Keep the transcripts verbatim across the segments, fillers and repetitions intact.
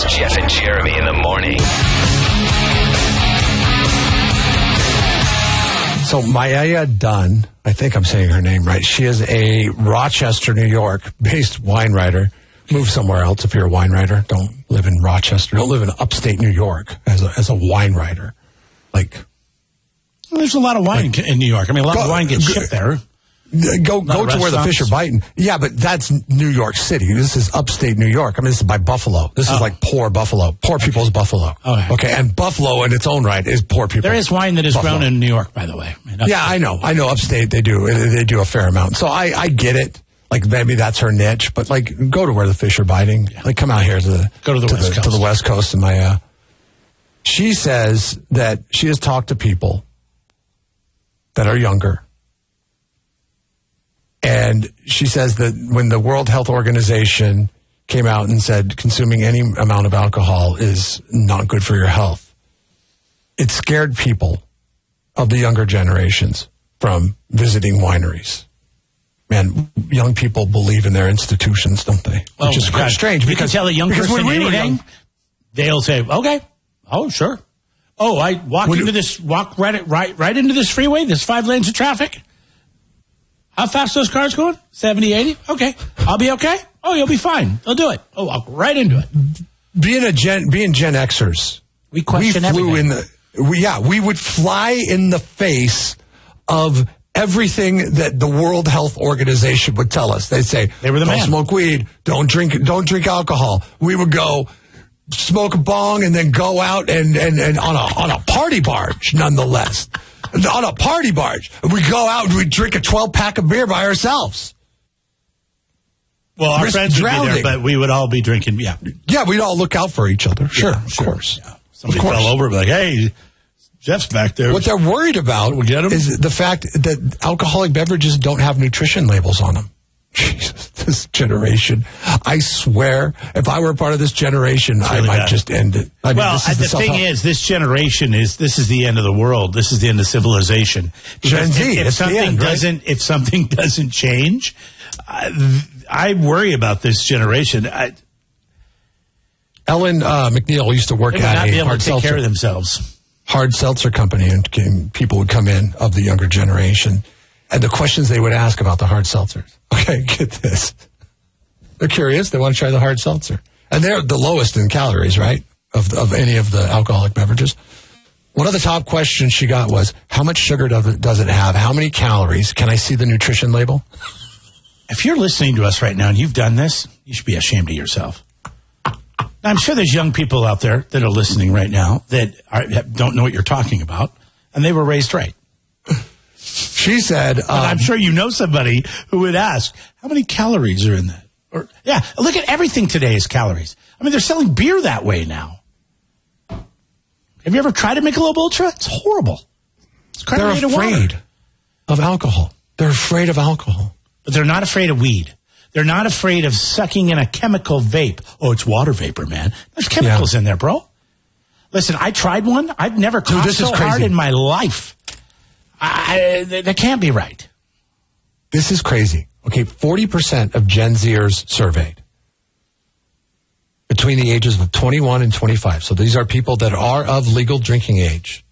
It's Jeff and Jeremy in the morning. So Maya Dunn, I think I'm saying her name right. She is a Rochester, New York-based wine writer. Move somewhere else if you're a wine writer. Don't live in Rochester. Don't live in upstate New York as a, as a wine writer. Like, well, there's a lot of wine like, in New York. I mean, a lot go, of wine gets shipped there. Go go to where the fish are biting. Yeah, but that's New York City. This is upstate New York. I mean, this is by Buffalo. This is oh. like poor Buffalo. Poor okay. people's Buffalo. Okay. okay, and Buffalo in its own right is poor people. There is wine that is Buffalo. grown in New York, by the way. I mean, yeah, I know. I know upstate they do. They do a fair amount. So I, I get it. Like, maybe that's her niche. But, like, go to where the fish are biting. Yeah. Like, come out here to the, go to the, to, West the Coast. to the West Coast. And my, uh, she says that she has talked to people that are younger. And she says that when the World Health Organization came out and said consuming any amount of alcohol is not good for your health, it scared people of the younger generations from visiting wineries. Man, young people believe in their institutions, don't they? Well, Which is God, strange. You because, can tell a young person we anything, young, they'll say, okay, oh, sure. Oh, I walk into you, this, walk right, right, right into this freeway, there's five lanes of traffic. How fast those cars going? seventy, eighty? Okay. I'll be okay? Oh, you'll be fine. They'll do it. Oh, walk right into it. Being a Gen, being Gen Xers, we question we flew everything. in the, we, yeah, we would fly in the face of everything that the World Health Organization would tell us. They'd say, they were the don't man. smoke weed, don't drink, don't drink alcohol. We would go smoke a bong and then go out and, and, and on a on a party barge, nonetheless. On a party barge. We go out and we drink a twelve pack of beer by ourselves. Well, our Risk friends drowning. would be there, but we would all be drinking, yeah. Yeah, we'd all look out for each other. Sure, yeah, of sure. course. Yeah. Somebody of course. fell over and be like, hey, Jeff's back there. What they're worried about we'll get him? is the fact that alcoholic beverages don't have nutrition labels on them. Jesus, this generation. I swear, if I were a part of this generation, really I might bad. just end it. I well, mean, this is the, the thing is, this generation is, this is the end of the world. This is the end of civilization. Gen Z, if, if it's something the end, doesn't, right? if something doesn't change, I, I worry about this generation. I, Ellen uh, McNeil used to work they would at not a be able hard to take seltzer, care of themselves. hard seltzer company, and came, people would come in of the younger generation, and the questions they would ask about the hard seltzers. Okay, get this. They're curious. They want to try the hard seltzer. And they're the lowest in calories, right, of of any of the alcoholic beverages. One of the top questions she got was, how much sugar does it, does it have? How many calories? Can I see the nutrition label? If you're listening to us right now and you've done this, you should be ashamed of yourself. Now, I'm sure there's young people out there that are listening right now that are, don't know what you're talking about, and they were raised right. She said... Um, I'm sure you know somebody who would ask, how many calories are in that? Or yeah, look at everything today is calories. I mean, they're selling beer that way now. Have you ever tried a Michelob Ultra? It's horrible. It's they're afraid of alcohol. They're afraid of alcohol. But they're not afraid of weed. They're not afraid of sucking in a chemical vape. Oh, it's water vapor, man. There's chemicals yeah. in there, bro. Listen, I tried one. I've never coughed Dude, so hard in my life. I, I, that can't be right. This is crazy. Okay, forty percent of Gen Zers surveyed between the ages of twenty-one and twenty-five. So these are people that are of legal drinking age,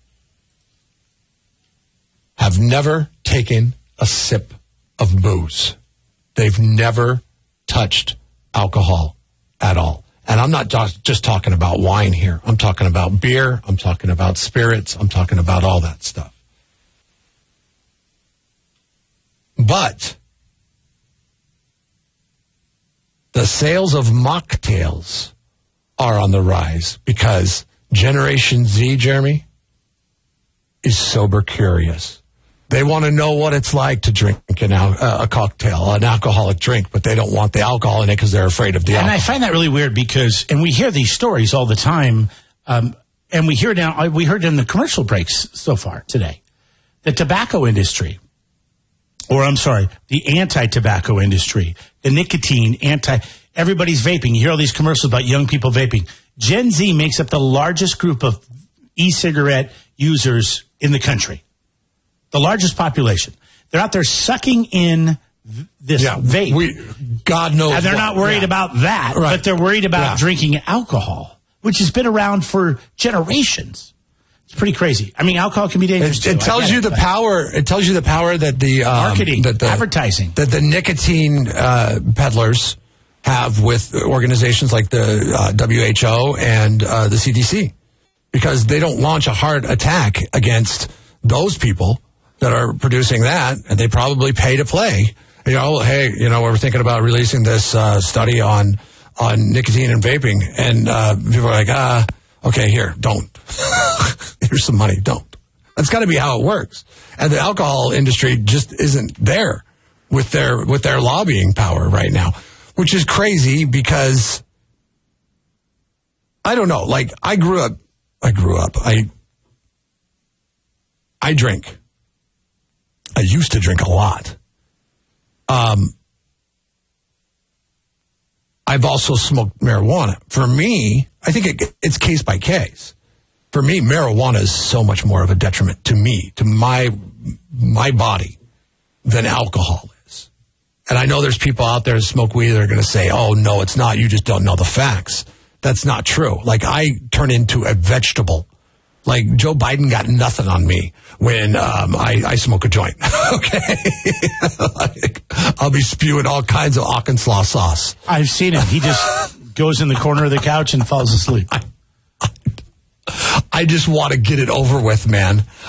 have never taken a sip of booze. They've never touched alcohol at all. And I'm not just, just talking about wine here. I'm talking about beer. I'm talking about spirits. I'm talking about all that stuff. But the sales of mocktails are on the rise because Generation Z, Jeremy, is sober curious. They want to know what it's like to drink an al- uh, a cocktail, an alcoholic drink, but they don't want the alcohol in it because they're afraid of the and alcohol. And I find that really weird because, and we hear these stories all the time, um, and we hear now, we heard in the commercial breaks so far today, the tobacco industry, or I'm sorry, the anti-tobacco industry, the nicotine, anti, everybody's vaping. You hear all these commercials about young people vaping. Gen Z makes up the largest group of e-cigarette users in the country. The largest population. They're out there sucking in th- this yeah, vape. We, God knows. And they're what. not worried yeah. about that, right. but they're worried about yeah. drinking alcohol. which has been around for generations. It's pretty crazy. I mean, alcohol can be dangerous. It, it too. tells you it, the power. It tells you the power that the um, marketing, that the, advertising, that the nicotine uh, peddlers have with organizations like the uh, W H O and uh, the C D C, because they don't launch a heart attack against those people that are producing that, and they probably pay to play. You know, hey, you know, we're thinking about releasing this uh, study on on nicotine and vaping, and uh, people are like, ah, okay, here, don't. Here's some money, don't. That's got to be how it works. And the alcohol industry just isn't there with their with their lobbying power right now, which is crazy because I don't know. Like I grew up, I grew up. I I drink. I used to drink a lot. Um, I've also smoked marijuana. For me, I think it, it's case by case. For me, marijuana is so much more of a detriment to me, to my my body, than alcohol is. And I know there's people out there that smoke weed that are going to say, oh, no, it's not. You just don't know the facts. That's not true. Like, I turn into a vegetable. Like, Joe Biden got nothing on me when um, I, I smoke a joint. Okay? Like, I'll be spewing all kinds of Arkansas sauce. I've seen him. He just goes in the corner of the couch and falls asleep. I, I, I just want to get it over with, man.